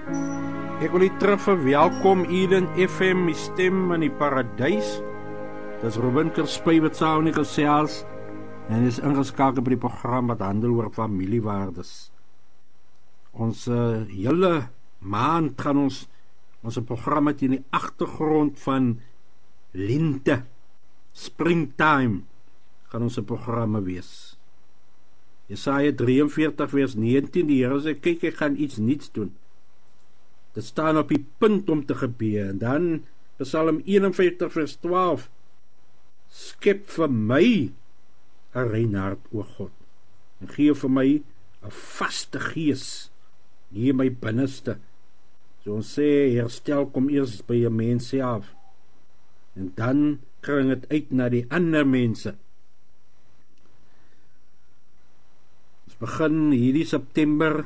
Ek wil u terug verwelkom Eden FM, die stem in die paradys. Dis Ruben Kerspy wat saam met gesels en is ingeskakel by die program wat handel oor familiewaardes. Ons hele maand gaan ons program met in die agtergrond van lente, springtime, gaan ons programme wees. Jesaja 43 vers 19, die Here sê, kyk, ek gaan iets niets doen. Dit staan op die punt om te gebeur. En dan Psalm 51 vers 12, skep vir my 'n rein hart, o God, en gee vir my 'n vaste gees, gee my binneste. So ons sê, herstel kom eers by 'n mens self, en dan kring dit uit na die ander mense. Ons begin hierdie September,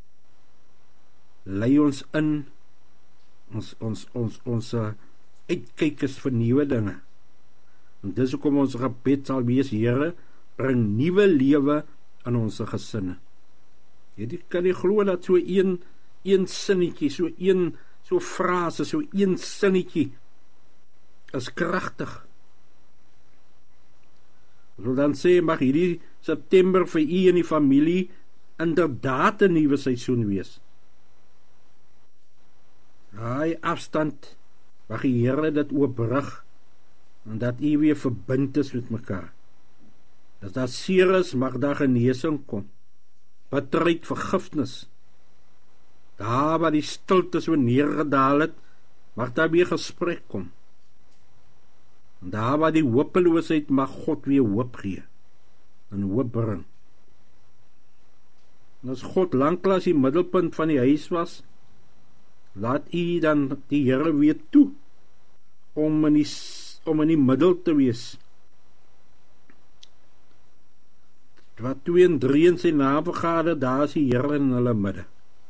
lei ons in, ons uitkyk is vir nuwe dinge. En dis hoekom ons gebed sal wees, Here, bring nuwe lewe aan ons gesinne. Jy kan nie glo dat so een sinnetjie, so frase, so een sinnetjie is kragtig. Ons wil dan sê, mag hierdie September vir u en die familie inderdaad 'n nuwe seisoen wees. Daai afstand, mag die Here dit oopbrug, en dat u weer verbind is met mekaar. As daar seer is, mag daar genesing kom. Bitterheid, vergifnis. Daar waar die stilte so neergedaal het, mag daar weer gesprek kom. En daar waar die hopeloosheid, mag God weer hoop gee, en hoop bring. En as God lanklaas die middelpunt van die huis was, laat u dan die Here weer toe, om in die middel te wees. Wat 2 en 3 in sy naam vergader, daar is die Here in hulle midde.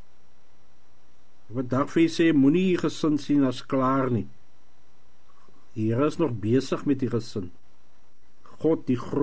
Wat dag vir sê, moenie gesin sien as klaar nie. Die Here is nog besig met die gesin. God, die